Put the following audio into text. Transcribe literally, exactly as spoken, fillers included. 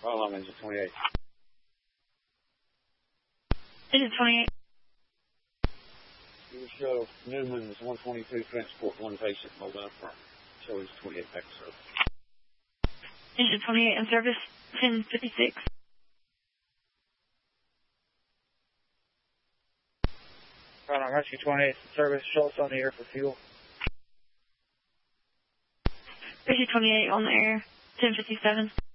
Well, I'm engine twenty-eight. Engine twenty-eight. You show Newman's one twenty-two transport one basic mobile firm. Show is twenty-eight back to service. Engine twenty-eight in service, ten fifty-six. Right on, Rescue twenty-eight in service. Show us on the air for fuel. Rescue twenty-eight on the air, ten fifty-seven.